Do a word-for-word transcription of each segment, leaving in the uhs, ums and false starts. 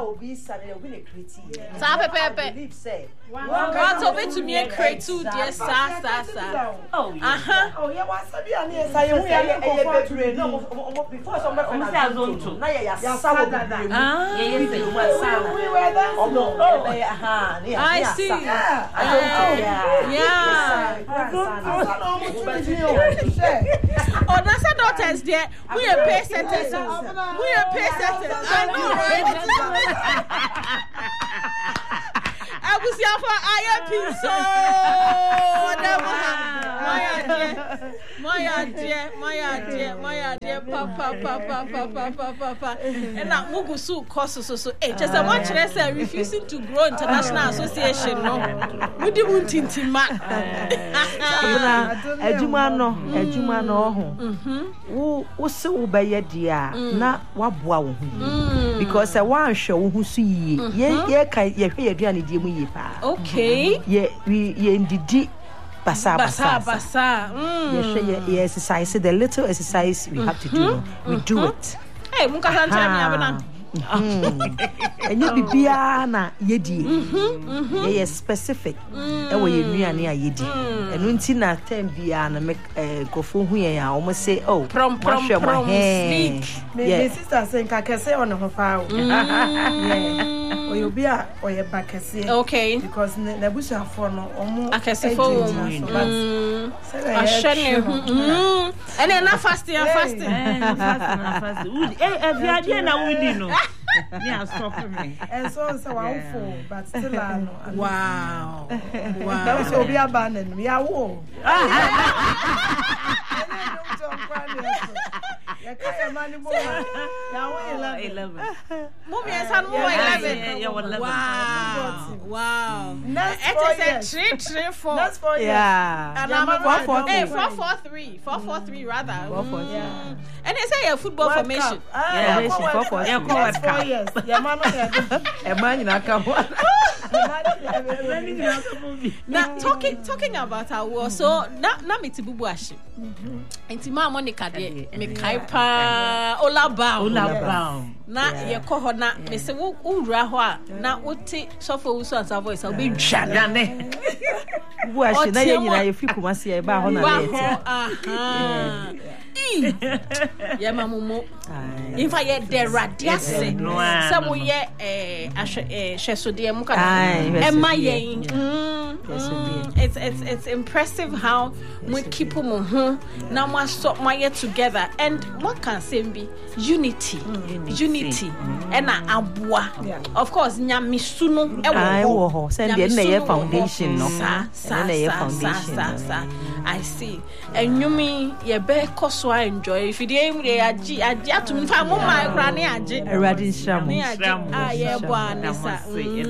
will be Sunday, will be creative. I believe, say. What to be to me a crate too, dear sa sa sa. Oh, uh-huh. Oh, yeah, what's the idea? Say, we are no before some of us are going to. Now, yeah, ah, yes, we were there. Oh, no, aha, I see. Yeah, oh, that's a daughter's dear. We are pay sentences. We are pay sentences. I know, right? I was here for I am my idea, my idea, my idea, papa, papa, papa, papa, papa, and that Mugusu costs so so. Hey, just a much less refusing to grow international association. No, we didn't want to ma. Ejumano, Ejumano, who was so by your dear, not what wow, because I want to show who see ye, ye, can't ye hear Diana Dimu. Okay. Yeah, we indeed basa basa basa. Yes, yes, exercise. The little exercise we have to do, we do it. Hey, muka san tell me abana. And you be biana yedi. Yes, specific. And we nuane a yedi. And unti na ten biana make go for hu ya almost say oh prom prom prom speak. My sister say nka say on ho fa. Yeah. Or you be a or your back okay, because the bush are for no omo akase for a shane and then na fasting and fasting fasting eh eh dia na wudi no me a stop me and so so one for but still no wow wow that so be abandon me a wo ya kaya mani bo ya wo eleven mommy and son wo eleven wow wow it is a three three four that's for yeah and I'm four four hey four four three four four three rather four four yeah and they say a football formation yeah four four yeah four years yeah man e man na ka ho now talking talking about our war so na na metibubu ashi enti ma Monica de me kai pa olaba olaba na ye ko ho na me se wo wura ho a na wote sofo wusu ansa voice a be dwane bu ashi na ye nyina ye fi kumase e ba ho na le aha yeah mamumo in fact yeah the radiase some ye eh eh shesode mu ka e ma yen it's it's it's impressive how we keep mo ho na mo stop my year together and what can say be unity unity and aboa of course nyamisu no e wo ho send the na ye foundation no na ye foundation I see and yumi ye be koso enjoy if you dey agi agi atum fa mo ma kra ne agi eradi sham ah ye bo anisa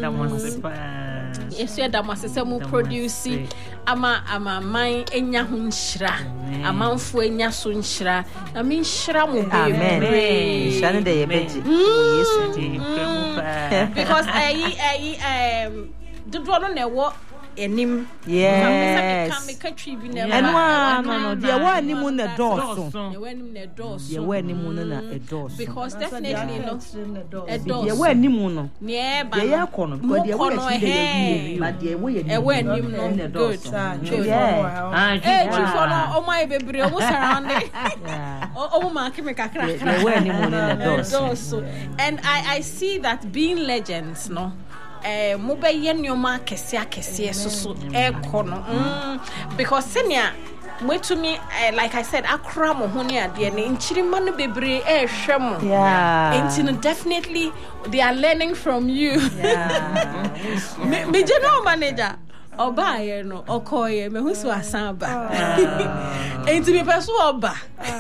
yesu ya damasese mu produce ama ama man enya ho nhyira amanfo enya so nhyira na me nhyira mo be amen shane de ye beji yesu di because ayi ayi um dodo no na wo enim yes come make tribute na no no no dia wa ni mu na doso ye wa ni mu na doso ye wa ni mu na e doso because definitely no e doso ye wa ni mu no ne ba ye yakono because dia wa ti de but dia we ye e wa ni mu no good yeah eh chifo no o mai bebre o surround o o ma kimi kakra ye wa ni mu na doso and i I see that being legends no eh mo be ye nyoma kese akese so e kono because senior mo to me like I said akra mo ho ne ade ne nchirima no bebre e hwe mo yeah and definitely they are learning from you yeah me, me general manager oba ye no okoye me husu asan ba enti me peso oba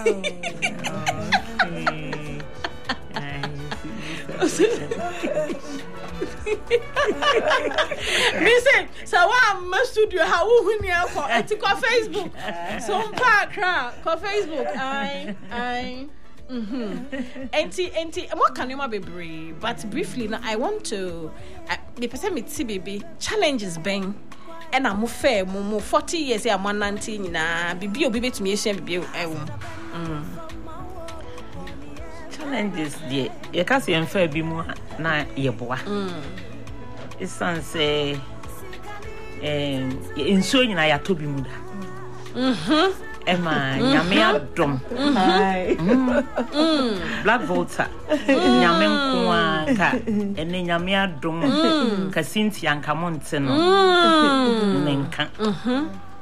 Listen, so I'm a studio how who near for ethical Facebook. So park for Facebook. I I mhm. Enti enti what can you be brave? But briefly now I want to the person me see baby challenges bang. And I'm fair mo forty years I'm one nineteen na bibi obi betumi ehia bibi ewo. Mm. challenges dear you can see and fair be more na yeboa it's say um in so nyina ya tobi muda mhm ema nyame adom hi black volta nyame nko anka ene nyame adom ka Cynthia nka monte no nenka mhm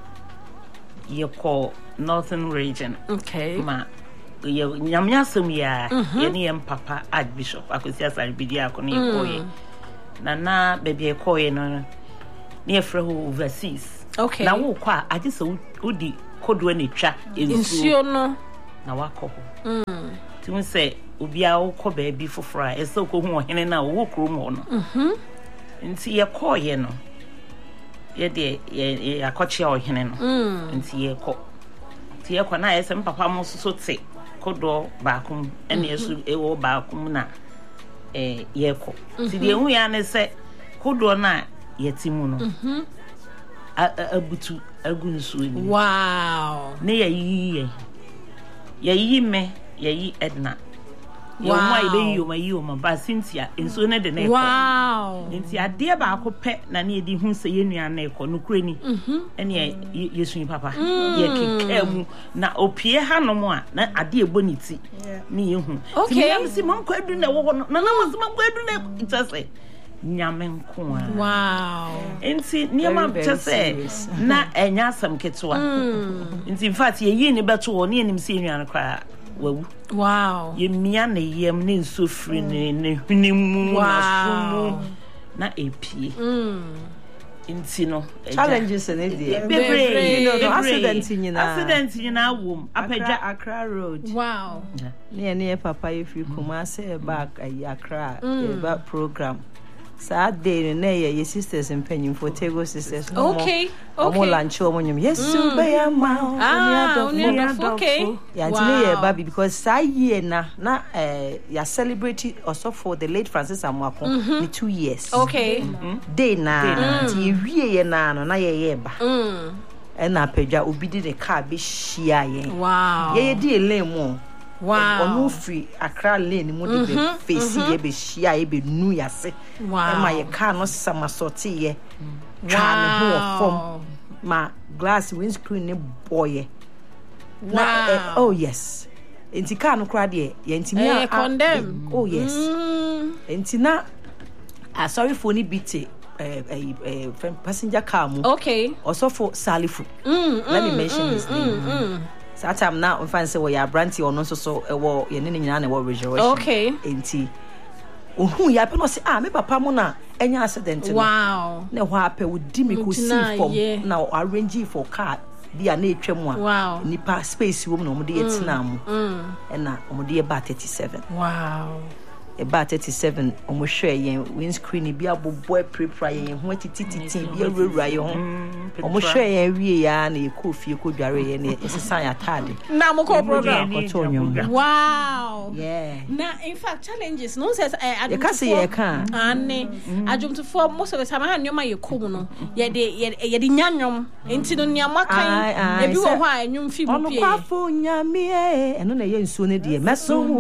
ye call northern region okay ma ye nyame asem ya ye ne yem papa archbishop akosi asare bidi akone koye na na bebe koye no ne frɛ ho overseas okay na wo kwa age so udi kodo na twa ensuo no na wakɔ ho mm ti mo sɛ obi a wokɔ baabi foforo a ɛsɛ ko hu ohene na wo krom ho no mhm nti ye koye no ye de ye akɔkyia ohene no nti ye kɔ ti ye kɔ na ɛsɛ mpapa mo so te kodo baakum ɛne ɛso ɛwɔ baakum na eh ye kɔ ti de hu ya ne sɛ kodo na ye ti mu no mhm abutu agunsu ni wow ne ye yi ye yi me ye yi Edna ye mo ai be yi o ma yi o ma ba Cynthia enso ne de na wow nti ade ba akopɛ na ne di hu sɛ ye nua na ekɔ no kura ni mhm ene yesu papa ye keka mu na opie ha no mo a na ade ebo ni ti ne ye hu ti me am si man kwadu na wo no na na mo si man kwadu na itase nyame nko a wow nti niema tse na enya asam ketwa nti in fact ye yi ne beto wo ne enim se nua no kwa wawu wow ye mia na yem ne nso firi ne ne hwenimu na sumu na epie mm nti no challenges in it bebre you know accident nyina accident nyina wom Apedja Accra road wow ne ne papa yefi Kumasi back Accra ba program Saturday na ye sisters mpanyin for Tego sisters okay okay omo lunch omo nyum yesu be ya ma ah okay ya ntine ye baby because sa year na na eh ya celebrate also for the late Francis Amoako ni two years okay day na ti wie ye na no na ye ye ba mm e na Apedja obi di the car be hia ye wow ye ye di ele mu wow onu free Accra lane mu de be face ye be hia ye be nu yase wow e ma ye car no sama sorti ye wow ho form ma glass windscreen ne boy wow uh, oh yes enti car no kra de ye enti me uh, condemn oh yes mm. enti na ah sorry for ni bit eh eh passenger car mu okay also for Salifu mm, let mm, me mention mm, his name mm, mm. Satam na on fan say we ya branty or no so so e wo ye ne nyina na wo resurrection okay enti ohun ya pe no say ah me papa mo na enya accident no wow na ho ape wo di me ko see form na arrange for car dia na etwam a wow nipa space wo no mo de yetina mo e na mo de ba thirty-seven wow about thirty-seven omo hwe yen windscreen bi abobo prepare yen ho titititi bi awura ye ho omo hwe yen wie ya na ekofie kodware yen na esesa ya tade na mo ko program wow yeah na in fact challenges no says eh you can see ye kan ane adwumtofo most of the time ha nyoma ye kom no ye de ye de nyanyom enti no niam kan e bi wo ho a nyum fi mu pie ono kwafo nyame e eno na ye nsuo ne de meso